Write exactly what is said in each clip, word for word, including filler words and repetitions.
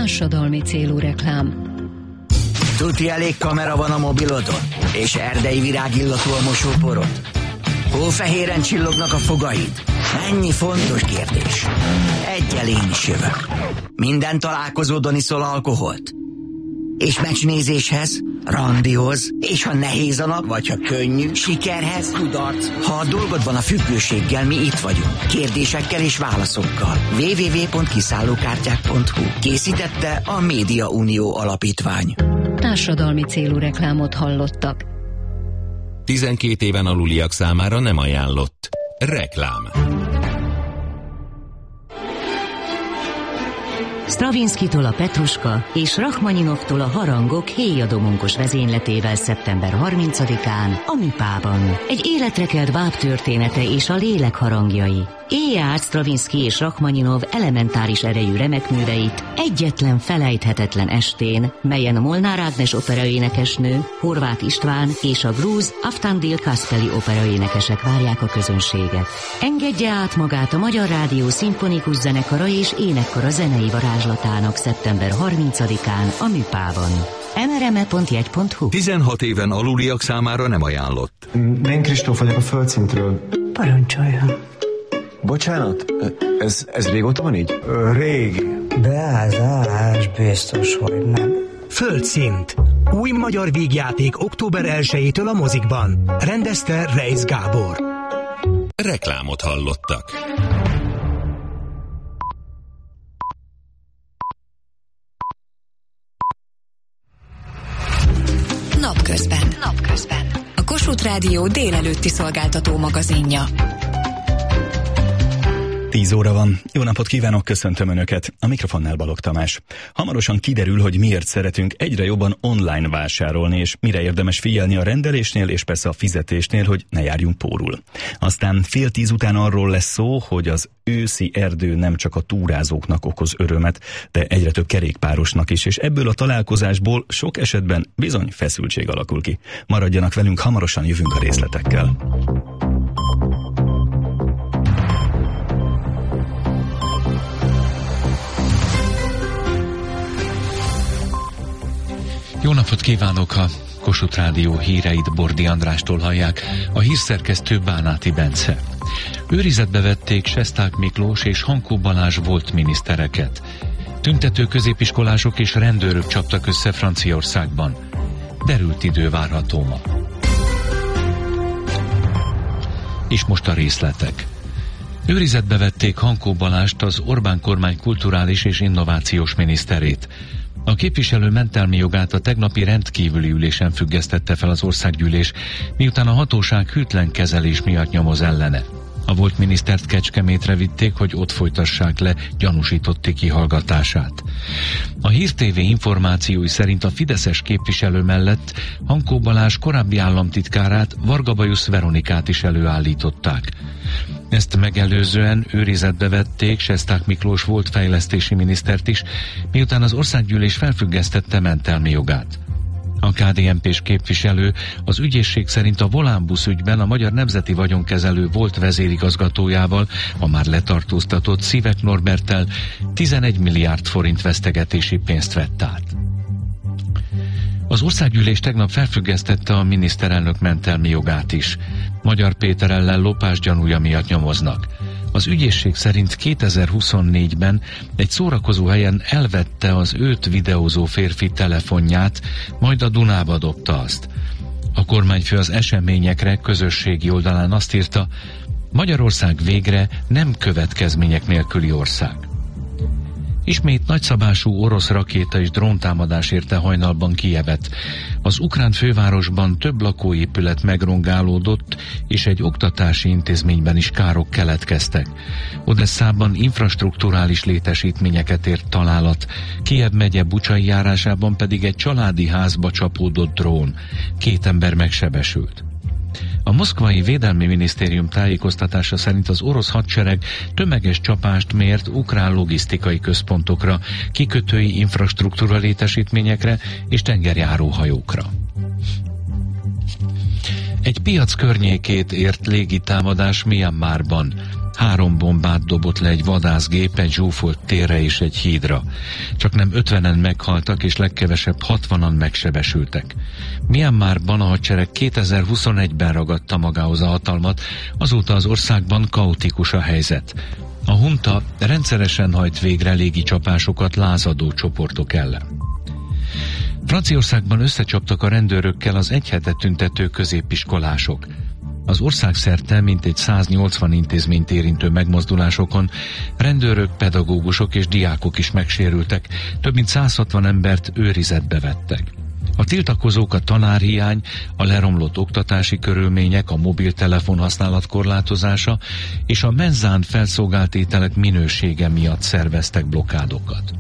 Társadalmi célú reklám. Tuti elég kamera van a mobilodon, és erdei virágillatú a mosóporod? Hófehéren csillognak a fogaid? Ennyi fontos kérdés. Egyel én is jövök. Minden találkozódon iszol alkoholt? És meccsnézéshez, randihoz, és ha nehéz a nap, vagy ha könnyű, sikerhez, kudarc. Ha a dolgod van a függőséggel, mi itt vagyunk. Kérdésekkel és válaszokkal. double-u double-u double-u pont kiszállókártyák pont hu. Készítette a Média Unió Alapítvány. Társadalmi célú reklámot hallottak. tizenkét éven aluliak számára nem ajánlott. Reklám. Stravinskitól a Petruska és Rachmaninovtól a Harangok Héja Domonkos vezényletével szeptember harmincadikán a Műpában. Egy életre kelt báb története és a lélek harangjai. Élje át Stravinski és Rachmaninov elementáris erejű remekműveit egyetlen felejthetetlen estén, melyen Molnár Ágnes operaénekesnő, Horváth István és a grúz Aftandil Kaspeli operaénekesek várják a közönséget. Engedje át magát a Magyar Rádió szimfonikus zenekara és énekkara zenei varázslatának szeptember harmincadikán a Műpában. em er em e pont jegy pont hu. tizenhat éven aluliak számára nem ajánlott. Én Kristóf vagyok a Földszintről. Parancsoljon. Bocsánat, ez, ez régóta van így? Régi. Beázás, biztos, hogy nem. Földszint. Új magyar vígjáték október elsejétől a mozikban. Rendezte Reisz Gábor. Reklámot hallottak. Napközben. Napközben. A Kossuth Rádió délelőtti szolgáltató magazinja. tíz óra van. Jó napot kívánok, köszöntöm Önöket. A mikrofonnál Balogh Tamás. Hamarosan kiderül, hogy miért szeretünk egyre jobban online vásárolni, és mire érdemes figyelni a rendelésnél, és persze a fizetésnél, hogy ne járjunk pórul. Aztán fél tíz után arról lesz szó, hogy az őszi erdő nem csak a túrázóknak okoz örömet, de egyre több kerékpárosnak is, és ebből a találkozásból sok esetben bizony feszültség alakul ki. Maradjanak velünk, hamarosan jövünk a részletekkel. Jó napot kívánok! A Kossuth Rádió híreit Bordi Andrástól hallják, a hírszerkesztő Bánáti Bence. Őrizetbe vették Sesták Miklós és Hankó Balázs volt minisztereket. Tüntető középiskolások és rendőrök csaptak össze Franciaországban. Derült idő várható ma. És most a részletek. Őrizetbe vették Hankó Balázst, az Orbán kormány kulturális és innovációs miniszterét. A képviselő mentelmi jogát a tegnapi rendkívüli ülésen függesztette fel az országgyűlés, miután a hatóság hűtlen kezelés miatt nyomoz ellene. A volt minisztert Kecskemétre vitték, hogy ott folytassák le gyanúsítotti kihallgatását. A Hír té vé információi szerint a fideszes képviselő mellett Hankó Balázs korábbi államtitkárát, Varga Bajusz Veronikát is előállították. Ezt megelőzően őrizetbe vették Sesták Miklós volt fejlesztési minisztert is, miután az országgyűlés felfüggesztette mentelmi jogát. A ká dé en pés képviselő az ügyészség szerint a Volánbusz ügyben a Magyar Nemzeti Vagyonkezelő volt vezérigazgatójával, a már letartóztatott Szívek Norberttel tizenegy milliárd forint vesztegetési pénzt vett át. Az országgyűlés tegnap felfüggesztette a miniszterelnök mentelmi jogát is. Magyar Péter ellen lopás gyanúja miatt nyomoznak. Az ügyészség szerint kétezer-huszonnégyben egy szórakozó helyen elvette az őt videózó férfi telefonját, majd a Dunába dobta azt. A kormányfő az eseményekre közösségi oldalán azt írta, Magyarország végre nem következmények nélküli ország. Ismét nagyszabású orosz rakéta és dróntámadás érte hajnalban Kijevet. Az ukrán fővárosban több lakóépület megrongálódott, és egy oktatási intézményben is károk keletkeztek. Odesszában infrastrukturális létesítményeket ért találat, Kijev megye Bucsai járásában pedig egy családi házba csapódott drón. Két ember megsebesült. A moszkvai védelmi minisztérium tájékoztatása szerint az orosz hadsereg tömeges csapást mért ukrán logisztikai központokra, kikötői infrastruktúra létesítményekre és tengerjáróhajókra. Egy piac környékét ért légitámadás Myanmarban. Három bombát dobott le egy vadászgép egy zsúfolt térre és egy hídra. Csak nem ötvenen meghaltak, és legkevesebb hatvanan megsebesültek. Myanmarban a hadsereg kétezer-huszonegyben ragadta magához a hatalmat, azóta az országban kaotikus a helyzet. A hunta rendszeresen hajt végre légicsapásokat lázadó csoportok ellen. Franciaországban összecsaptak a rendőrökkel az egy hete tüntető középiskolások. Az országszerte mintegy száznyolcvan intézményt érintő megmozdulásokon rendőrök, pedagógusok és diákok is megsérültek, több mint száz hatvan embert őrizetbe vettek. A tiltakozók a tanárhiány, a leromlott oktatási körülmények, a mobiltelefon használat korlátozása és a menzán felszolgált ételek minősége miatt szerveztek blokkádokat.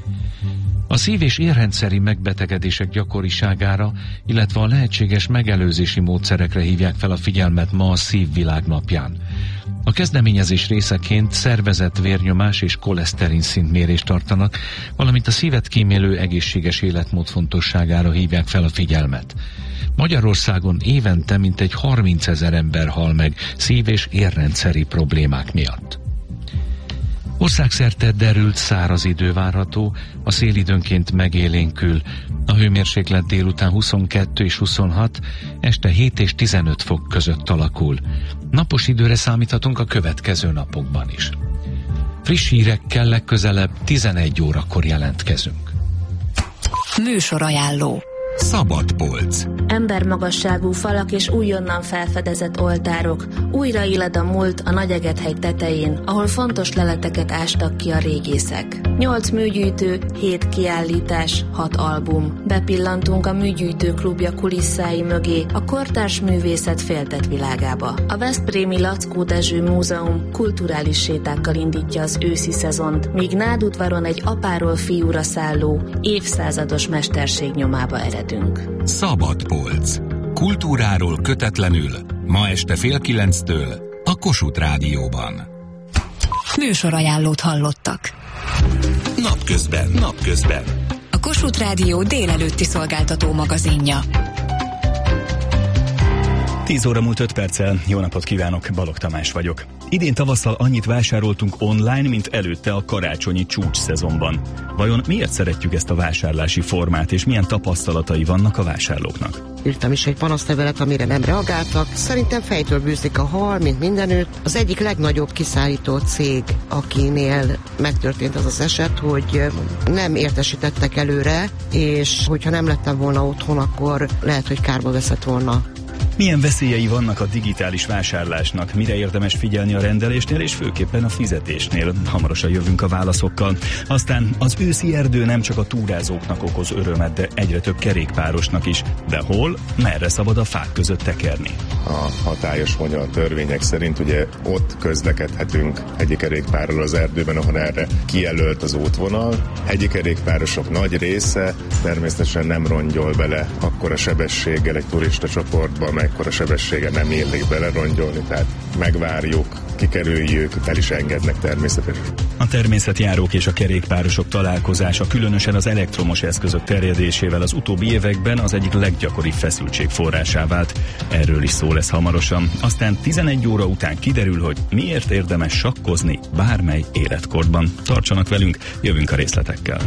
A szív- és érrendszeri megbetegedések gyakoriságára, illetve a lehetséges megelőzési módszerekre hívják fel a figyelmet ma a Szívvilágnapján. A kezdeményezés részeként szervezett vérnyomás és koleszterin szintmérést tartanak, valamint a szívet kímélő egészséges életmód fontosságára hívják fel a figyelmet. Magyarországon évente mintegy harmincezer ember hal meg szív- és érrendszeri problémák miatt. Országszerte derült száraz idő várható, a szél időnként megélénkül, a hőmérséklet délután huszonkettő és huszonhat, este hét és tizenöt fok között alakul. Napos időre számíthatunk a következő napokban is. Friss hírekkel legközelebb tizenegy órakor jelentkezünk. Műsorajánló. Szabadpolc. Embermagasságú falak és újonnan felfedezett oltárok. Újra éled a múlt a Nagyeget-hegy tetején, ahol fontos leleteket ástak ki a régészek. Nyolc műgyűjtő, hét kiállítás, hat album. Bepillantunk a műgyűjtő klubja kulisszái mögé, a kortárs művészet féltett világába. A veszprémi Lackó Dezső Múzeum kulturális sétákkal indítja az őszi szezont, míg Nádudvaron egy apáról fiúra szálló, évszázados mesterség nyomába ered. Szabadpolc. Kultúráról kötetlenül, ma este fél kilenctől a Kossuth Rádióban. Műsorajánlót hallottak. Napközben, napközben. A Kossuth Rádió délelőtti szolgáltató magazinja. tíz óra múlt öt perccel, jó napot kívánok, Balogh Tamás vagyok. Idén tavasszal annyit vásároltunk online, mint előtte a karácsonyi csúcs szezonban. Vajon miért szeretjük ezt a vásárlási formát, és milyen tapasztalatai vannak a vásárlóknak? Írtam is egy panaszlevelet, amire nem reagáltak. Szerintem fejtől bűzik a hal, mint mindenütt. Az egyik legnagyobb kiszállító cég, akinél megtörtént az az eset, hogy nem értesítettek előre, és hogyha nem lettem volna otthon, akkor lehet, hogy kárba veszett volna. Milyen veszélyei vannak a digitális vásárlásnak, mire érdemes figyelni a rendelésnél, és főképpen a fizetésnél? Hamarosan jövünk a válaszokkal. Aztán az őszi erdő nem csak a túrázóknak okoz örömet, de egyre több kerékpárosnak is. De hol, merre szabad a fák között tekerni? A hatályos magyar törvények szerint ugye ott közlekedhetünk hegyi kerékpárral az erdőben, ahol erre kijelölt az útvonal. Hegyi kerékpárosok nagy része természetesen nem rongyol bele akkora sebességgel egy turista csoportba, mekkora sebessége nem illik belerongyolni, tehát megvárjuk, kikerüljük, fel is engednek természetesen. A természetjárók és a kerékpárosok találkozása, különösen az elektromos eszközök terjedésével az utóbbi években az egyik leggyakoribb feszültség forrásá vált. Erről is szó lesz hamarosan. Aztán tizenegy óra után kiderül, hogy miért érdemes sakkozni bármely életkorban. Tartsanak velünk, jövünk a részletekkel.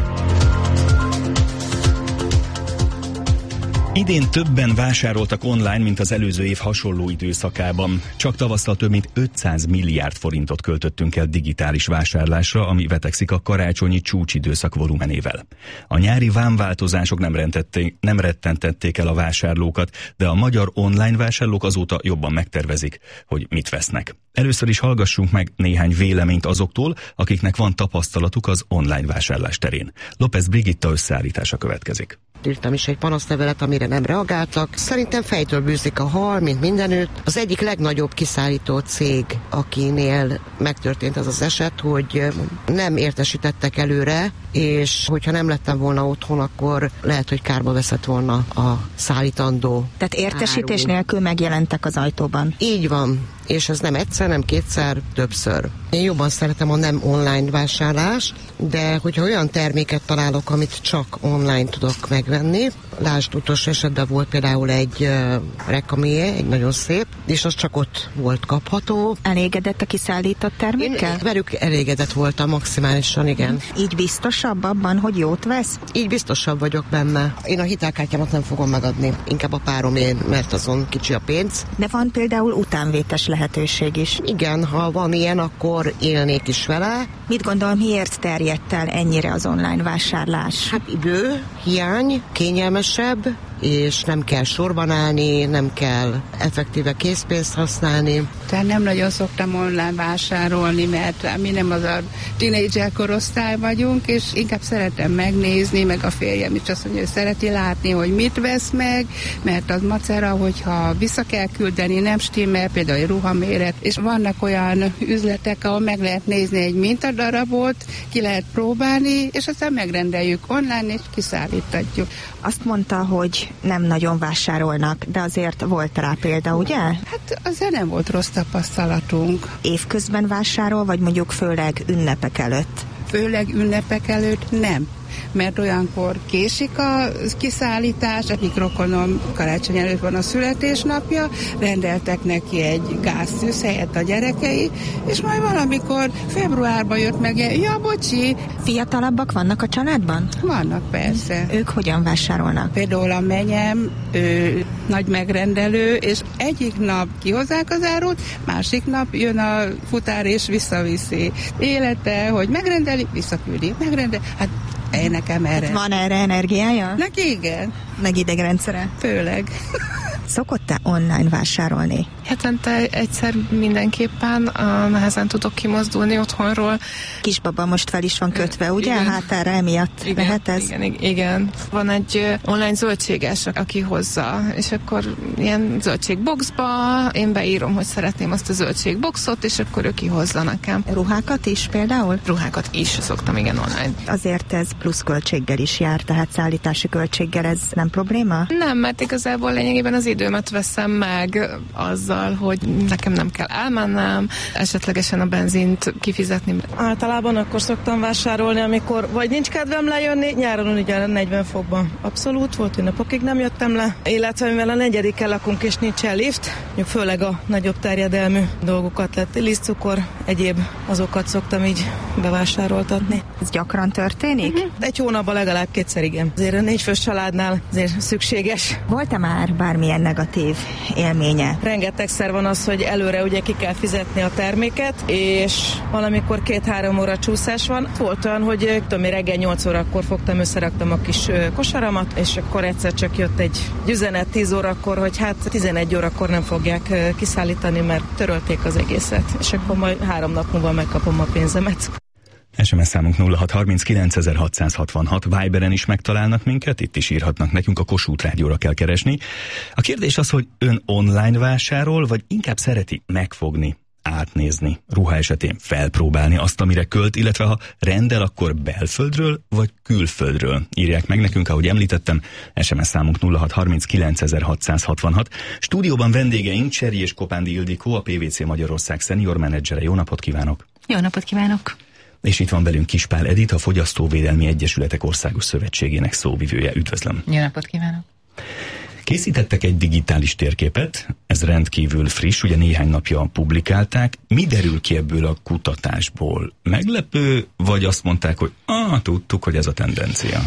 Idén többen vásároltak online, mint az előző év hasonló időszakában. Csak tavasszal több mint ötszáz milliárd forintot költöttünk el digitális vásárlásra, ami vetekszik a karácsonyi csúcsidőszak volumenével. A nyári vámváltozások nem, nem rettentették el a vásárlókat, de a magyar online vásárlók azóta jobban megtervezik, hogy mit vesznek. Először is hallgassunk meg néhány véleményt azoktól, akiknek van tapasztalatuk az online vásárlás terén. López Brigitta összeállítása következik. Írtam is egy panaszlevelet, amire nem reagáltak. Szerintem fejtől bűzik a hal, mint mindenütt. Az egyik legnagyobb kiszállító cég, akinél megtörtént az az eset, hogy nem értesítettek előre, és hogyha nem lettem volna otthon, akkor lehet, hogy kárba veszett volna a szállítandó. Tehát értesítés áru. nélkül megjelentek az ajtóban. Így van. És ez nem egyszer, nem kétszer, többször. Én jobban szeretem a nem online vásárlást, de hogyha olyan terméket találok, amit csak online tudok megvenni, lásd, utolsó esetben volt például egy uh, rekamié, egy nagyon szép, és az csak ott volt kapható. Elégedett a kiszállított termékkel? Én velük elégedett voltam maximálisan, igen. Így biztosabb abban, hogy jót vesz? Így biztosabb vagyok benne. Én a hitelkártyámat nem fogom megadni, inkább a páromén, mert azon kicsi a pénz. De van például utánvétes lehetőség is. Igen, ha van ilyen, akkor élnék is vele. Mit gondol, miért terjedt el ennyire az online vásárlás? Hát idő, hiány, kényelmesebb, és nem kell sorban állni, nem kell effektíve készpénzt használni. Tehát nem nagyon szoktam online vásárolni, mert mi nem az a tínédzser korosztály vagyunk, és inkább szeretem megnézni, meg a férjem is azt mondja, hogy szereti látni, hogy mit vesz meg, mert az macera, hogyha vissza kell küldeni, nem stimmel, például egy ruhaméret, és vannak olyan üzletek, ahol meg lehet nézni egy mintadarabot, ki lehet próbálni, és aztán megrendeljük online, és kiszállítatjuk. Azt mondta, hogy nem nagyon vásárolnak, de azért volt rá példa, ugye? Hát azért nem volt rossz tapasztalatunk. Évközben vásárol, vagy mondjuk főleg ünnepek előtt? Főleg ünnepek előtt nem. Mert olyankor késik a kiszállítás, egyik rokonom karácsony előtt van a születésnapja, rendeltek neki egy gáztűz helyett a gyerekei, és majd valamikor februárban jött meg, ja, bocsi. Fiatalabbak vannak a családban? Vannak, persze. Ők hogyan vásárolnak? Például a menyem, ő nagy megrendelő, és egyik nap kihozzák az árut, másik nap jön a futár és visszaviszi. Élete, hogy megrendeli, visszaküldi, megrendeli, hát én nekem erre. Hát van erre energiája? Neki igen. Meg idegrendszere? Főleg. Szokott-e online vásárolni? Hetente egyszer mindenképpen uh, nehezen tudok kimozdulni otthonról. Kisbaba most fel is van kötve, ugye? Igen. Hátára emiatt Igen, lehet ez? Igen, igen. Van egy uh, online zöldséges, aki hozza, és akkor ilyen zöldségboxba én beírom, hogy szeretném azt a zöldségboxot, és akkor ő kihozza nekem. Ruhákat is például? Ruhákat is szoktam, igen, online. Azért ez plusz költséggel is jár, tehát szállítási költséggel ez nem probléma? Nem, mert igazából lényegében az időmet veszem meg azzal, hogy nekem nem kell elmennem, esetlegesen a benzint kifizetni. Általában akkor szoktam vásárolni, amikor vagy nincs kedvem lejönni, nyáron ugye negyven fokban abszolút volt, hogy napokig nem jöttem le, illetve mivel a negyedikkel lakunk és nincsen lift, főleg a nagyobb terjedelmű dolgokat lett, lisztcukor, egyéb, azokat szoktam így bevásároltatni. Ez gyakran történik? Uh-huh. Egy hónapban legalább kétszer, igen. Azért a négyfős családnál azért szükséges. Volt-e már bármilyen negatív élménye? Rengetegszer van az, hogy előre ugye ki kell fizetni a terméket, és valamikor két-három óra csúszás van. Volt olyan, hogy tudom, reggel nyolc órakor fogtam, összeraktam a kis kosaramat, és akkor egyszer csak jött egy üzenet tíz órakor, hogy hát tizenegy órakor nem fogják kiszállítani, mert törölték az egészet. És akkor majd három nap múlva megkapom a pénzemet. es em es számunk nulla hat harminckilenc hatszázhatvanhat, Viberen is megtalálnak minket, itt is írhatnak nekünk, a Kossuth Rádióra kell keresni. A kérdés az, hogy ön online vásárol, vagy inkább szereti megfogni, átnézni, ruha esetén felpróbálni azt, amire költ, illetve ha rendel, akkor belföldről vagy külföldről. Írják meg nekünk, ahogy említettem, es em es számunk nulla hat harminckilenc hatszázhatvanhat. Stúdióban vendégeink Cseri és Kopándi Ildikó, a pé vé cé Magyarország senior menedzsere. Jó napot kívánok! Jó napot kívánok! És itt van velünk Kispál Edit, a Fogyasztóvédelmi Egyesületek Országos Szövetségének szóvivője. Üdvözlöm! Jó napot kívánok! Készítettek egy digitális térképet, ez rendkívül friss, ugye néhány napja publikálták. Mi derül ki ebből a kutatásból? Meglepő, vagy azt mondták, hogy ah, tudtuk, hogy ez a tendencia?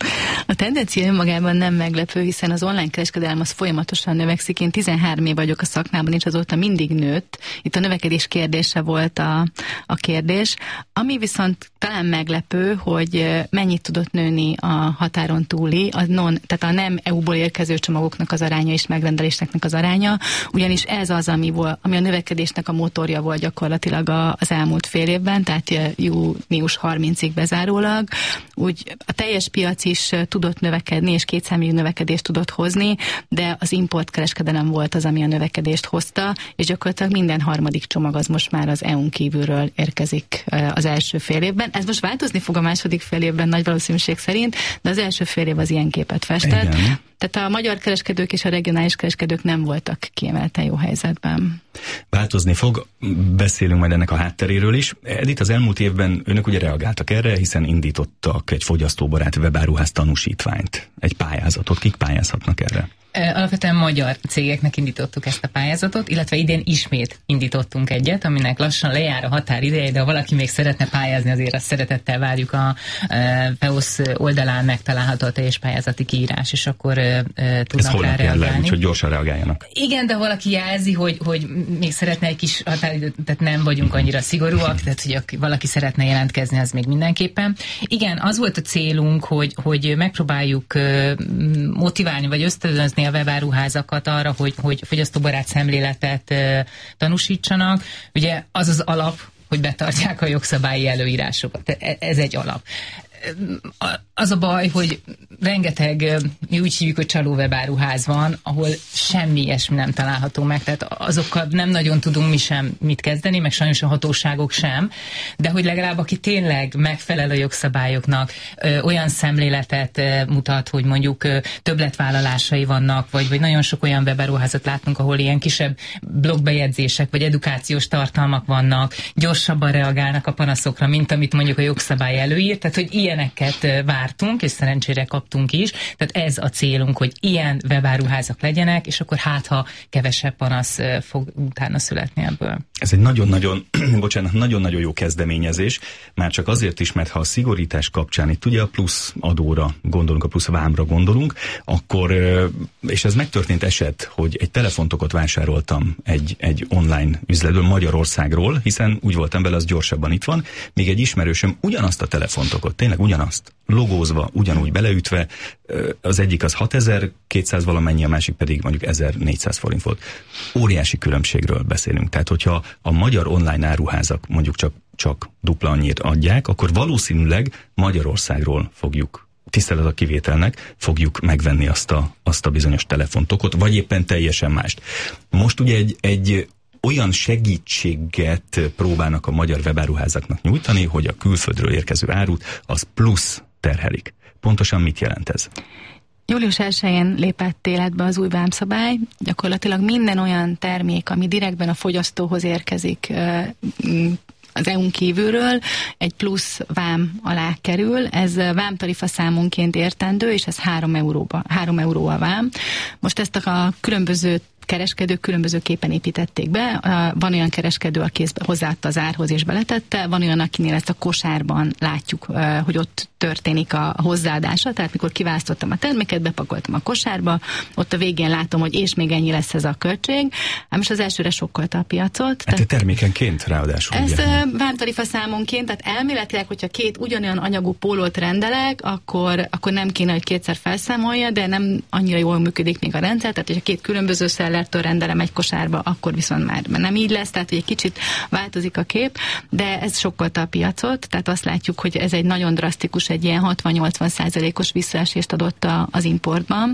A tendencia önmagában nem meglepő, hiszen az online kereskedelem az folyamatosan növekszik. Én tizenhárom év vagyok a szakmában, és azóta mindig nőtt. Itt a növekedés kérdése volt a, a kérdés. Ami viszont talán meglepő, hogy mennyit tudott nőni a határon túli, a non, tehát a nem é u-ból érkező csomagoknak az aránya és megrendeléseknek az aránya, ugyanis ez az, ami, volt, ami a növekedésnek a motorja volt gyakorlatilag a, az elmúlt fél évben, tehát június harmincadikáig bezárólag. Úgy a teljes piac is tudott növekedni, és kétszámjegyű növekedést tudott hozni, de az importkereskedelem volt az, ami a növekedést hozta, és gyakorlatilag minden harmadik csomag az most már az é u-n kívülről érkezik az első fél évben. Ez most változni fog a második fél évben nagy valószínűség szerint, de az első fél év az ilyen képet festett. Igen. Tehát a magyar kereskedők és a regionális kereskedők nem voltak kiemelten jó helyzetben. változni fog, beszélünk majd ennek a hátteréről is. Edith, az elmúlt évben önök ugye reagáltak erre, hiszen indítottak egy fogyasztóbarát webáruház tanúsítványt, egy pályázatot. Kik pályázhatnak erre? Alapvetően magyar cégeknek indítottuk ezt a pályázatot, illetve idén ismét indítottunk egyet, aminek lassan lejár a határideje, de ha valaki még szeretne pályázni, azért azt szeretettel várjuk a PEOSZ oldalán megtalálható a teljes pályázati kiírás, és akkor tudnak rá reagálni. Úgyhogy gyorsan reagáljanak. Igen, de valaki jelzi, hogy, hogy még szeretne egy kis határidőt, tehát nem vagyunk annyira szigorúak, tehát hogy valaki szeretne jelentkezni, az még mindenképpen. Igen, az volt a célunk, hogy, hogy megpróbáljuk motiválni, vagy ösztönözni a webáruházakat arra, hogy, hogy fogyasztóbarát szemléletet uh, tanúsítsanak. Ugye az az alap, hogy betartják a jogszabályi előírásokat. Ez egy alap. Az a baj, hogy rengeteg, mi úgy hívjuk, hogy csaló webáruház van, ahol semmi ilyesmi nem található meg, tehát azokkal nem nagyon tudunk mi sem mit kezdeni, meg sajnos a hatóságok sem, de hogy legalább aki tényleg megfelel a jogszabályoknak, ö, olyan szemléletet ö, mutat, hogy mondjuk ö, többletvállalásai vannak, vagy, vagy nagyon sok olyan webáruházat látunk, ahol ilyen kisebb blogbejegyzések, vagy edukációs tartalmak vannak, gyorsabban reagálnak a panaszokra, mint amit mondjuk a jogszabály előír, tehát hogy ilyeneket vártunk, és szerencsére kaptunk is. Tehát ez a célunk, hogy ilyen webáruházak legyenek, és akkor hát, ha kevesebb panasz fog utána születni ebből. Ez egy nagyon-nagyon, bocsánat, nagyon-nagyon jó kezdeményezés, már csak azért is, mert ha a szigorítás kapcsán itt ugye a plusz adóra gondolunk, a plusz vámra gondolunk, akkor, és ez megtörtént eset, hogy egy telefontokot vásároltam egy, egy online üzletből Magyarországról, hiszen úgy voltam vele, az gyorsabban itt van, még egy ismerősöm ugyanazt a telefontokot, tényleg ugyanazt, logózva, ugyanúgy beleütve, az egyik az hatezer-kétszáz valamennyi, a másik pedig mondjuk ezernégyszáz forint volt. Óriási különbségről beszélünk. Tehát, hogyha a magyar online áruházak mondjuk csak, csak dupla annyit adják, akkor valószínűleg Magyarországról fogjuk, tisztelet a kivételnek, fogjuk megvenni azt a, azt a bizonyos telefontokot, vagy éppen teljesen mást. Most ugye egy, egy olyan segítséget próbálnak a magyar webáruházaknak nyújtani, hogy a külföldről érkező árut az plusz terhelik. Pontosan mit jelent ez? július elsején lépett életbe az új vámszabály. Gyakorlatilag minden olyan termék, ami direktben a fogyasztóhoz érkezik az é u-n kívülről, egy plusz vám alá kerül. Ez vámtarifa számonként értendő, és ez három euróba, három euró a vám. Most ezt a különböző kereskedők különbözőképpen építették be. Van olyan kereskedő, aki ezt hozzáadta az árhoz és beletette, van olyan, akinél ezt a kosárban látjuk, hogy ott történik a hozzáadása, tehát mikor kiválasztottam a terméket, bepakoltam a kosárba, ott a végén látom, hogy és még ennyi lesz ez a költség. Ám most az elsőre sokkolta a piacot. Hát termékenként ráadásul. Ez vámtarifa számonként, tehát elméletileg, hogyha két ugyanolyan anyagú pólót rendelek, akkor, akkor nem kéne, hogy kétszer felszámolja, de nem annyira jól működik még a rendszer, tehát hogyha két különböző szellertől rendelem egy kosárba, akkor viszont már nem így lesz, tehát hogy egy kicsit változik a kép, de ez sokkolta a piacot, tehát azt látjuk, hogy ez egy nagyon drasztikus, egy ilyen hatvan-nyolcvan százalékos visszaesést adott a, az importban,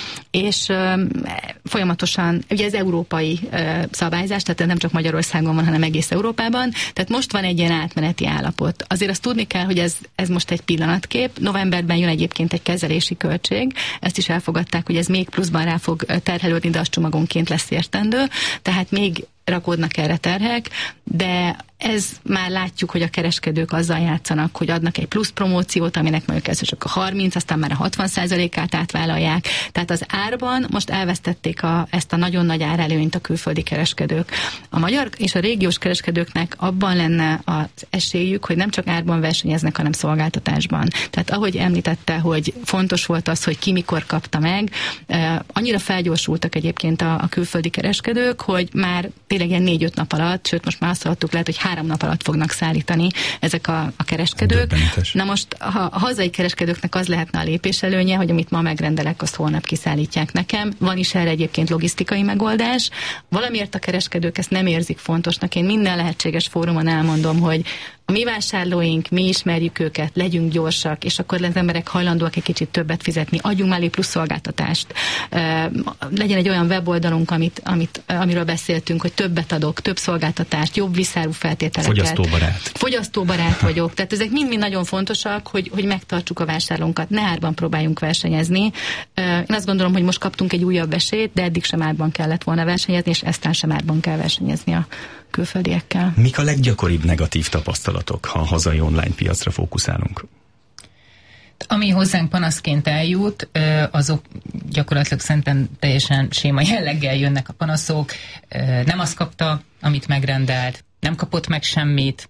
és ö, folyamatosan, ugye ez európai ö, szabályzás, tehát nem csak Magyarországon van, hanem egész Európában, tehát most van egy ilyen átmeneti állapot. Azért azt tudni kell, hogy ez, ez most egy pillanatkép, novemberben jön egyébként egy kezelési költség, ezt is elfogadták, hogy ez még pluszban rá fog terhelődni, de az csomagonként lesz értendő, tehát még rakódnak erre terhek, de ez már látjuk, hogy a kereskedők azzal játszanak, hogy adnak egy plusz promóciót, aminek mondjuk ez csak a harminc, aztán már a hatvan százalékát átvállalják. Tehát az árban most elvesztették a, ezt a nagyon nagy árelőnyt a külföldi kereskedők. A magyar és a régiós kereskedőknek abban lenne az esélyük, hogy nem csak árban versenyeznek, hanem szolgáltatásban. Tehát ahogy említette, hogy fontos volt az, hogy ki mikor kapta meg, eh, annyira felgyorsultak egyébként a, a külföldi kereskedők, hogy már tényleg ilyen négy-öt nap alatt, sőt most már azt hallottuk, lehet, hogy három nap alatt fognak szállítani ezek a, a kereskedők. Döbbenetes. Na most, ha a hazai kereskedőknek az lehetne a lépés előnye, hogy amit ma megrendelek, azt holnap kiszállítják nekem. Van is erre egyébként logisztikai megoldás. Valamiért a kereskedők ezt nem érzik fontosnak. Én minden lehetséges fórumon elmondom, hogy a mi vásárlóink, mi ismerjük őket, legyünk gyorsak, és akkor az emberek hajlandóak egy kicsit többet fizetni, adjunk mellé plusz szolgáltatást. Legyen egy olyan weboldalunk, amit, amit, amiről beszéltünk, hogy többet adok, több szolgáltatást, jobb visszárú feltételeket. Fogyasztóbarát. Fogyasztóbarát vagyok. Tehát ezek mind-mind nagyon fontosak, hogy, hogy megtartsuk a vásárlónkat, ne árban próbáljunk versenyezni. Én azt gondolom, hogy most kaptunk egy újabb esélyt, de eddig sem árban kellett volna versenyezni, és eztán sem árban kell versenyezni a külföldiekkel. Mik a leggyakoribb negatív tapasztalatok, ha a hazai online piacra fókuszálunk? Ami hozzánk panaszként eljut, azok gyakorlatilag szerintem teljesen séma jelleggel jönnek a panaszok. Nem azt kapta, amit megrendelt, nem kapott meg semmit,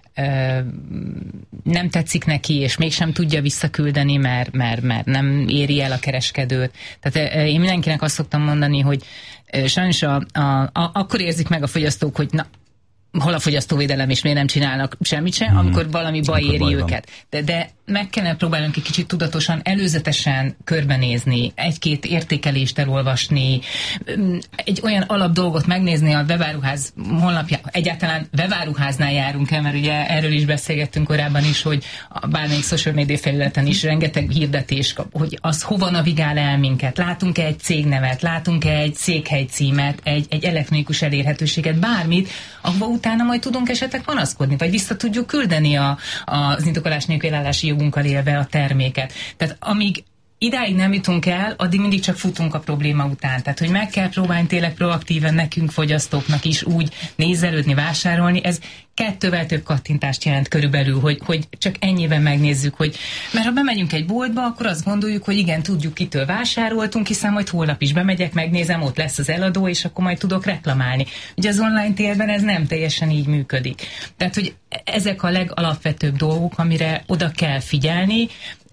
nem tetszik neki, és mégsem tudja visszaküldeni, mert, mert, mert nem éri el a kereskedőt. Tehát én mindenkinek azt szoktam mondani, hogy sajnos a, a, a, akkor érzik meg a fogyasztók, hogy na, hol a fogyasztóvédelem, és miért nem csinálnak semmit sem, amikor valami baj éri baj őket. De, de meg kellene próbálnunk egy kicsit tudatosan, előzetesen körbenézni, egy-két értékelést elolvasni, egy olyan alapdolgot megnézni a webáruház honlapján. Egyáltalán webáruháznál járunk el, mert ugye erről is beszélgettünk korábban is, hogy bármelyik social media felületen is rengeteg hirdetés kap, hogy az hova navigál el minket. Látunk-e egy cégnevet, látunk-e egy székhely címet, egy, egy elektronikus elérhetőséget, bármit, ahova utána majd tudunk esetleg panaszkodni, vagy vissza tudjuk küldeni a, az indokolás nélkül állási jogunkkal élve a terméket. Tehát amíg idáig nem jutunk el, addig mindig csak futunk a probléma után. Tehát, hogy meg kell próbálni tényleg proaktíven nekünk, fogyasztóknak is úgy nézelődni, vásárolni, ez kettővel több kattintást jelent körülbelül, hogy, hogy csak ennyiben megnézzük, hogy mert ha bemegyünk egy boltba, akkor azt gondoljuk, hogy igen, tudjuk, kitől vásároltunk, hiszen majd holnap is bemegyek, megnézem, ott lesz az eladó, és akkor majd tudok reklamálni. Ugye az online térben ez nem teljesen így működik. Tehát, hogy ezek a legalapvetőbb dolgok, amire oda kell figyelni,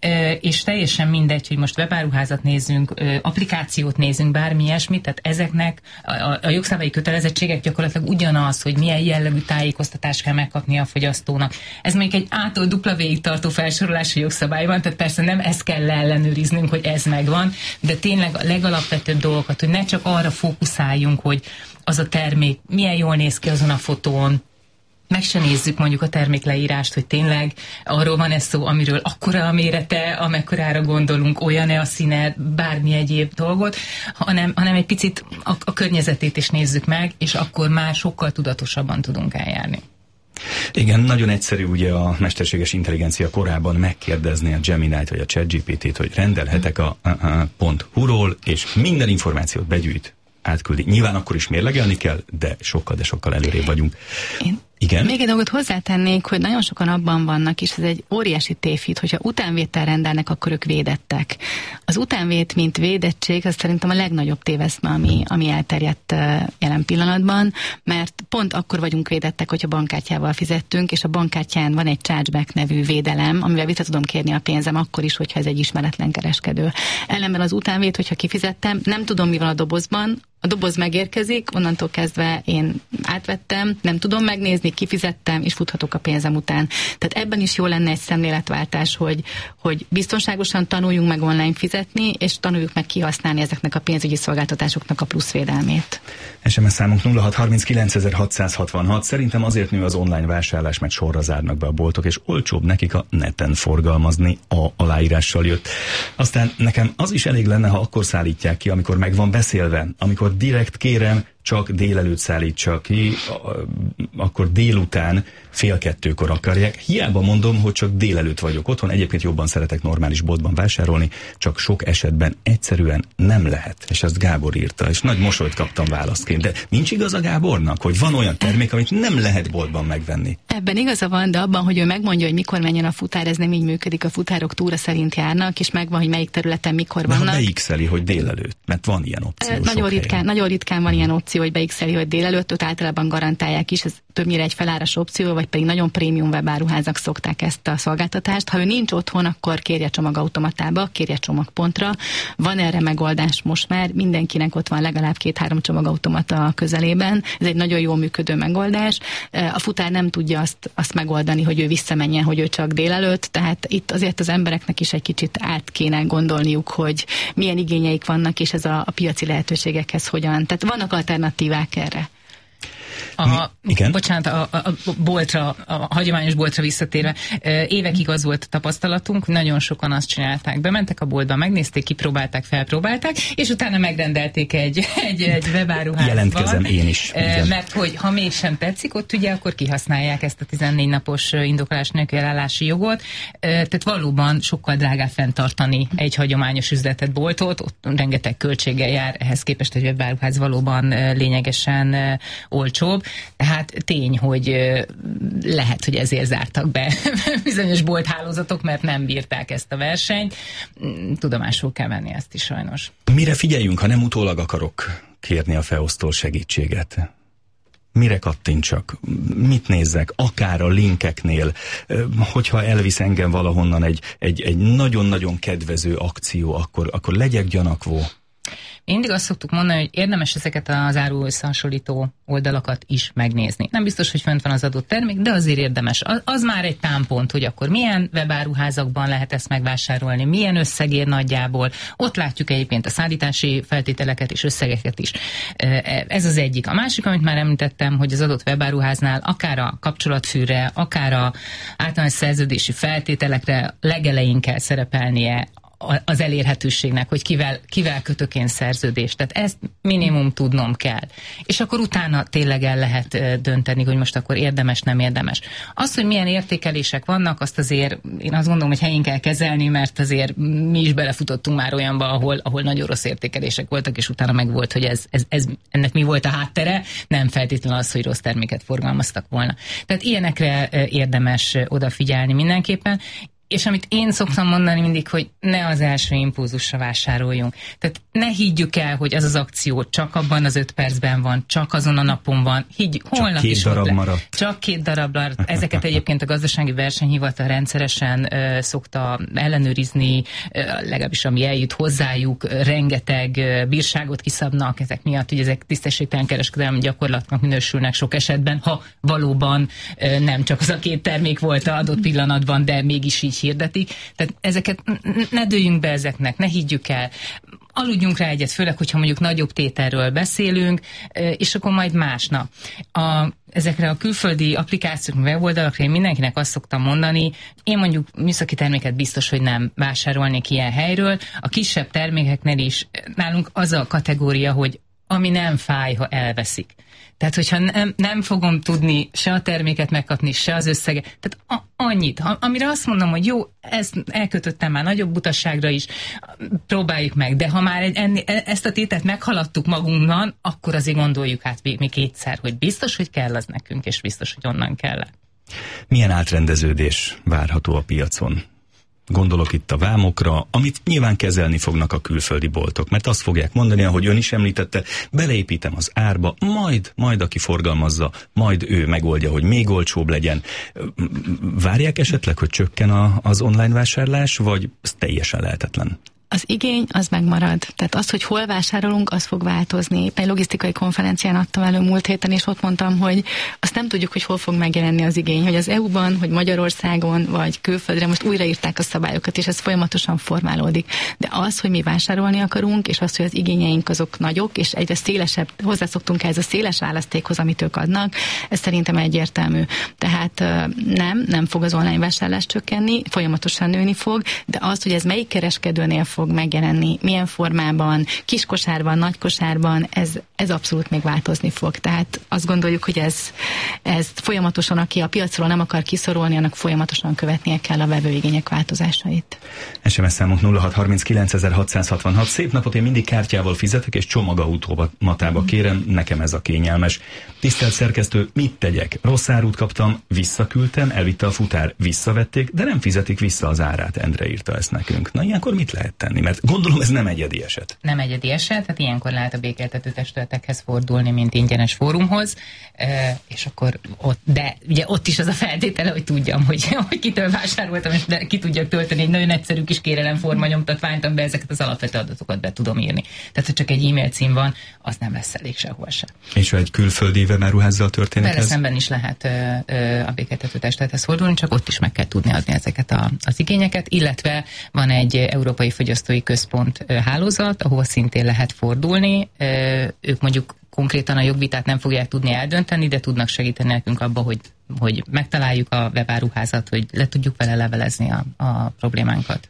és teljesen mindegy, hogy most webáruházat nézzünk, applikációt nézzünk, bármi ilyesmit, tehát ezeknek a, a jogszabályi kötelezettségek gyakorlatilag ugyanaz, hogy milyen jellegű tájékoztatást kell megkapni a fogyasztónak. Ez mondjuk egy A-tól dupla végig tartó felsorolás a jogszabályban, tehát persze nem ezt kell ellenőriznünk, hogy ez megvan, de tényleg a legalapvetőbb dolgokat, hogy ne csak arra fókuszáljunk, hogy az a termék milyen jól néz ki azon a fotón, meg se nézzük mondjuk a termékleírást, hogy tényleg arról van ez szó, amiről akkora a mérete, amekkorára gondolunk, olyan-e a színe, bármi egyéb dolgot, hanem, hanem egy picit a, a környezetét is nézzük meg, és akkor már sokkal tudatosabban tudunk eljárni. Igen, nagyon egyszerű ugye a mesterséges intelligencia korában megkérdezni a Gemini-t vagy a ChatGPT-t, hogy rendelhetek a, a, a .hu-ról, és minden információt begyűjt, átküldi. Nyilván akkor is mérlegelni kell, de sokkal, de sokkal előrébb vagyunk. Én Igen? Még egy dolgot hozzátennék, hogy nagyon sokan abban vannak, és ez egy óriási tévhit, hogyha utánvétel rendelnek, akkor ők védettek. Az utánvét, mint védettség, az szerintem a legnagyobb téveszme, ami, ami elterjedt jelen pillanatban, mert pont akkor vagyunk védettek, hogyha bankkártyával fizettünk, és a bankkártyán van egy chargeback nevű védelem, amivel vissza tudom kérni a pénzem akkor is, hogyha ez egy ismeretlen kereskedő. Ellenben az utánvét, hogyha kifizettem, nem tudom, mi van a dobozban, a doboz megérkezik, onnantól kezdve én átvettem, nem tudom megnézni, kifizettem, és futhatok a pénzem után. Tehát ebben is jó lenne egy szemléletváltás, hogy, hogy biztonságosan tanuljunk meg online fizetni, és tanuljuk meg kihasználni ezeknek a pénzügyi szolgáltatásoknak a plusz védelmét. es em es számunk nulla hat harminckilenc hatszázhatvanhat. Szerintem azért nő az online vásárlás, mert sorra zárnak be a boltok, és olcsóbb nekik a neten forgalmazni, a aláírással jött. Aztán nekem az is elég lenne, ha akkor szállítják ki, amikor meg van beszélve, amikor direkt kérem, csak délelőtt szállítsa ki, akkor délután fél kettőkor akarják. Hiába mondom, hogy csak délelőtt vagyok otthon, egyébként jobban szeretek normális boltban vásárolni, csak sok esetben egyszerűen nem lehet. És ezt Gábor írta, és nagy mosolyt kaptam válaszként. De nincs igaz a Gábornak, hogy van olyan termék, amit nem lehet boltban megvenni? Ebben igaza van, de abban, hogy ő megmondja, hogy mikor menjen a futár, ez nem így működik. A futárok túra szerint járnak, és megvan, hogy melyik területen mikor vannak. De ha beikszeli, hogy délelőtt, mert van ilyen opció. Nagyon ritkán, nagyon ritkán van ilyen opció, hogy beikszeli, hogy délelőtt, ott általában garantálják is, ez többnyire egy feláras opció, vagy pedig nagyon prémium webáruházak szokták ezt a szolgáltatást. Ha ő nincs otthon, akkor kérje csomagautomatába, kérje csomagpontra. Van erre megoldás most már, mindenkinek ott van legalább két-három csomagautomata a közelében. Ez egy nagyon jól működő megoldás. A futár nem tudja azt, azt megoldani, hogy ő visszamenjen, hogy ő csak délelőtt, tehát itt azért az embereknek is egy kicsit át kéne gondolniuk, hogy milyen igényeik vannak, és ez a, a piaci lehetőségekhez hogyan. Tehát vannak alternatívák erre. A, igen? Bocsánat, a, a, a boltra, a hagyományos boltra visszatérve, évekig az volt a tapasztalatunk, nagyon sokan azt csinálták, bementek a boltba, megnézték, kipróbálták, felpróbálták, és utána megrendelték egy, egy, egy webáruházban. Jelentkezem én is. Igen. Mert hogy ha mégsem tetszik, ott ugye akkor kihasználják ezt a tizennégy napos indokolás nélkül elállási jogot. Tehát valóban sokkal drágább fenntartani egy hagyományos üzletet, boltot, ott rengeteg költséggel jár, ehhez képest egy webáruház valóban lényegesen olcsóbb. Tehát tény, hogy lehet, hogy ezért zártak be bizonyos bolthálózatok, mert nem bírták ezt a versenyt. Tudomásul kell venni ezt is sajnos. Mire figyeljünk, ha nem utólag akarok kérni a Feosztól segítséget? Mire kattintsak? Mit nézzek? Akár a linkeknél, hogyha elvisz engem valahonnan egy, egy, egy nagyon-nagyon kedvező akció, akkor, akkor legyek gyanakvó. Mindig azt szoktuk mondani, hogy érdemes ezeket az áru összehasonlító oldalakat is megnézni. Nem biztos, hogy fönt van az adott termék, de azért érdemes. Az, az már egy támpont, hogy akkor milyen webáruházakban lehet ezt megvásárolni, milyen összegér nagyjából. Ott látjuk egyébként a szállítási feltételeket és összegeket is. Ez az egyik. A másik, amit már említettem, hogy az adott webáruháznál akár a kapcsolatfűre, akár a általános szerződési feltételekre legelején kell szerepelnie az elérhetőségnek, hogy kivel, kivel kötök én szerződést. Tehát ezt minimum tudnom kell. És akkor utána tényleg el lehet dönteni, hogy most akkor érdemes, nem érdemes. Az, hogy milyen értékelések vannak, azt azért én azt gondolom, hogy helyén kell kezelni, mert azért mi is belefutottunk már olyanba, ahol, ahol nagyon rossz értékelések voltak, és utána meg volt, hogy ez, ez, ez, ennek mi volt a háttere, nem feltétlenül az, hogy rossz terméket forgalmaztak volna. Tehát ilyenekre érdemes odafigyelni mindenképpen. És amit én szoktam mondani mindig, hogy ne az első impulzusra vásároljunk. Tehát ne higgyük el, hogy az az akció csak abban az öt percben van, csak azon a napon van. Higgy, holnap két is darab le. maradt. Csak két darab maradt. Ezeket egyébként a gazdasági versenyhivatal rendszeresen uh, szokta ellenőrizni, uh, legalábbis ami eljut hozzájuk, uh, rengeteg uh, bírságot kiszabnak ezek miatt, hogy ezek tisztességtelen kereskedelmi gyakorlatnak minősülnek sok esetben, ha valóban uh, nem csak az a két termék volt az adott pillanatban, de mégis így hirdetik. Tehát ezeket ne dőljünk be ezeknek, ne higgyük el. Aludjunk rá egyet, főleg, hogyha mondjuk nagyobb tételről beszélünk, és akkor majd másnap. A, ezekre a külföldi applikációk, weboldalakra én mindenkinek azt szoktam mondani, én mondjuk műszaki terméket biztos, hogy nem vásárolnék ilyen helyről. A kisebb termékeknél is nálunk az a kategória, hogy ami nem fáj, ha elveszik. Tehát, hogyha nem, nem fogom tudni se a terméket megkapni, se az összeget, tehát a, annyit, ha, amire azt mondom, hogy jó, ezt elkötöttem már nagyobb utasságra is, próbáljuk meg, de ha már egy, enni, ezt a tételt meghaladtuk magunkban, akkor azért gondoljuk át még kétszer, hogy biztos, hogy kell az nekünk, és biztos, hogy onnan kell. Milyen átrendeződés várható a piacon? Gondolok itt a vámokra, amit nyilván kezelni fognak a külföldi boltok, mert azt fogják mondani, ahogy ön is említette, beleépítem az árba, majd, majd aki forgalmazza, majd ő megoldja, hogy még olcsóbb legyen. Várják esetleg, hogy csökken a, az online vásárlás, vagy ez teljesen lehetetlen? Az igény az megmarad. Tehát az, hogy hol vásárolunk, az fog változni. Egy logisztikai konferencián adtam elő múlt héten, és ott mondtam, hogy azt nem tudjuk, hogy hol fog megjelenni az igény, hogy az é u-ban, hogy Magyarországon, vagy külföldre most újraírták a szabályokat, és ez folyamatosan formálódik. De az, hogy mi vásárolni akarunk, és az, hogy az igényeink azok nagyok, és egyre szélesebb, hozzászoktunk ehhez a széles választékhoz, amit ők adnak, ez szerintem egyértelmű. Tehát nem, nem fog az online vásárlás csökkenni, folyamatosan nőni fog, de az, hogy ez melyik kereskedőnél fog megjelenni, milyen formában, kiskosárban, nagykosárban, ez, ez abszolút még változni fog. Tehát azt gondoljuk, hogy ez, ez folyamatosan, aki a piacról nem akar kiszorulni, annak folyamatosan követnie kell a vevőigények változásait. es em es számunk nulla hat harminckilenc hatszázhatvanhat. Szép napot, én mindig kártyával fizetek, és csomagautomatába kérem, nekem ez a kényelmes. Tisztelt szerkesztő, mit tegyek? Rossz árut kaptam, visszaküldtem, elvitte a futár, visszavették, de nem fizetik vissza az árát. Endre írta ezt nekünk. Na, ilyenkor mit lehet tenni? Mert gondolom ez nem egyedi eset. Nem egyedi eset, tehát ilyenkor lehet a békéltető testületekhez fordulni, mint ingyenes fórumhoz, és akkor ott, de ugye ott is az a feltétele, hogy tudjam, hogy, hogy kitől vásároltam, és de ki tudjak tölteni egy nagyon egyszerű kis kérelemforma nyomtatványt, amiben ezeket az alapvető adatokat be tudom írni. Tehát, ha csak egy e-mail cím van, az nem lesz elég sehol sem. És ha egy külföldi webáruházzal történik ez? Vele szemben is lehet ö, ö, a békéltető testülethez fordulni, csak ott is meg kell tudni adni ezeket a, az igényeket, illetve van egy európai fogyasztói központ hálózat, ahol szintén lehet fordulni. Ők mondjuk konkrétan a jogvitát nem fogják tudni eldönteni, de tudnak segíteni nekünk abba, hogy, hogy megtaláljuk a webáruházat, hogy le tudjuk vele levelezni a, a problémánkat.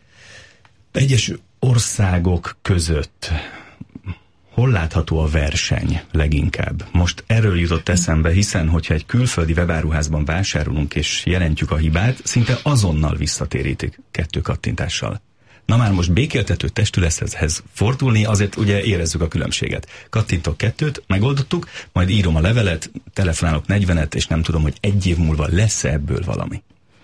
Egyes országok között hol látható a verseny leginkább? Most erről jutott eszembe, hiszen hogyha egy külföldi webáruházban vásárolunk és jelentjük a hibát, szinte azonnal visszatérítik kettő kattintással. Na már most békéltető testülethez fordulni, azért ugye érezzük a különbséget. Kattintok kettőt, megoldottuk, majd írom a levelet, telefonálok negyvenet, és nem tudom, hogy egy év múlva lesz ebből valami.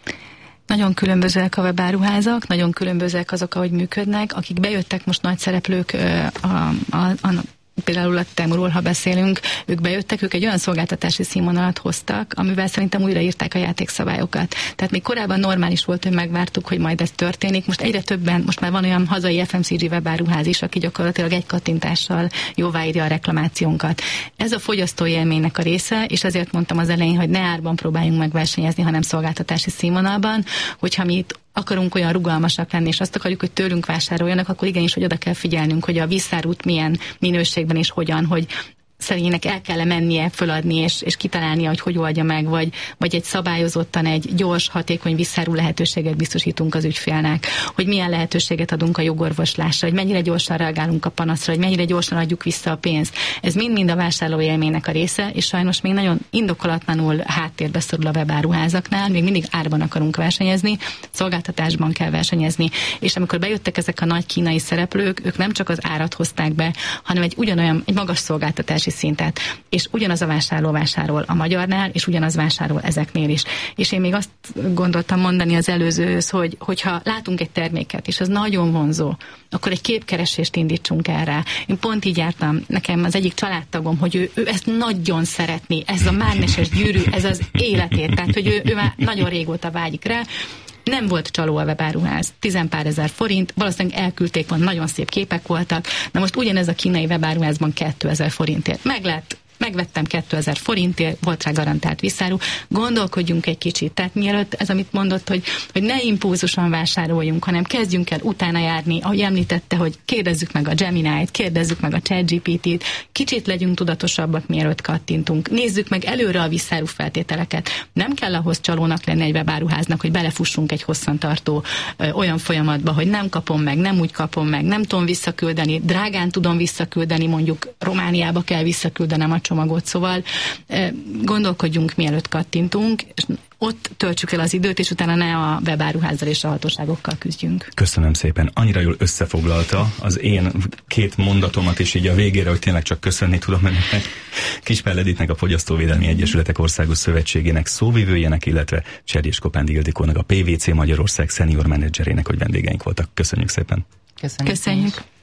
Nagyon különbözőek a webáruházak, nagyon különbözőek azok, ahogy működnek. Akik bejöttek most nagy szereplők, a, a, a, például a Temuról, ha beszélünk, ők bejöttek, ők egy olyan szolgáltatási színvonalat hoztak, amivel szerintem újraírták a játékszabályokat. Tehát még korábban normális volt, hogy megvártuk, hogy majd ez történik. Most egyre többen, most már van olyan hazai ef em cé gé webáruház is, aki gyakorlatilag egy kattintással jóváírja a reklamációnkat. Ez a fogyasztói élménynek a része, és ezért mondtam az elején, hogy ne árban próbáljunk megversenyezni, hanem szolgáltatási színvonalban, hogyha mi itt akarunk olyan rugalmasak lenni, és azt akarjuk, hogy tőlünk vásároljanak, akkor igenis, hogy oda kell figyelnünk, hogy a visszárút milyen minőségben és hogyan, hogy szegénynek el kell mennie, föladni és, és kitalálnia, hogy hogy oldja meg, vagy, vagy egy szabályozottan egy gyors, hatékony visszárú lehetőséget biztosítunk az ügyfélnek, hogy milyen lehetőséget adunk a jogorvoslásra, hogy mennyire gyorsan reagálunk a panaszra, hogy mennyire gyorsan adjuk vissza a pénzt. Ez mind-mind a vásárló élménynek a része, és sajnos még nagyon indokolatlanul háttérbe szorul a webáruházaknál, még mindig árban akarunk versenyezni, szolgáltatásban kell versenyezni. És amikor bejöttek ezek a nagy kínai szereplők, ők nem csak az árat hozták be, hanem egy ugyanolyan, egy magas szolgáltatás szintet, és ugyanaz a vásárló vásárol a magyarnál, és ugyanaz vásárol ezeknél is. És én még azt gondoltam mondani az előzőhöz, hogy hogyha látunk egy terméket, és az nagyon vonzó, akkor egy képkeresést indítsunk erre. Én pont így jártam, nekem az egyik családtagom, hogy ő, ő ezt nagyon szeretné, ez a mágneses gyűrű, ez az életét, tehát hogy ő, ő már nagyon régóta vágyik rá. Nem volt csaló a webáruház, tizenpár ezer forint, valószínűleg elküldték, van, nagyon szép képek voltak, na most ugyanez a kínai webáruházban kétezer forintért meg lett, megvettem kétezer forintért, volt rá garantált visszáru, gondolkodjunk egy kicsit, tehát mielőtt ez, amit mondott, hogy, hogy ne impulzusan vásároljunk, hanem kezdjünk el utána járni, ahogy említette, hogy kérdezzük meg a Gemini-t, kérdezzük meg a ChatGPT-t, kicsit legyünk tudatosabbak, mielőtt kattintunk, nézzük meg előre a visszáru feltételeket. Nem kell ahhoz csalónak lenni egy webáruháznak, hogy belefussunk egy hosszantartó ö, olyan folyamatba, hogy nem kapom meg, nem úgy kapom meg, nem tudom visszaküldeni, drágán tudom visszaküldeni, mondjuk Romániába kell visszaküldenem a csomagot, szóval gondolkodjunk, mielőtt kattintunk, és ott töltsük el az időt, és utána ne a webáruházzal és a hatóságokkal küzdjünk. Köszönöm szépen. Annyira jól összefoglalta az én két mondatomat, és így a végére, hogy tényleg csak köszönni tudom önöknek. Kispál Editnek, a Fogyasztóvédelmi Egyesületek Országos Szövetségének szóvivőjének, illetve Cserjés Kopándi Ildikónak, a pé vé cé Magyarország senior menedzserének, hogy vendégeink voltak. Köszönjük szépen. Köszönjük. Köszönjük.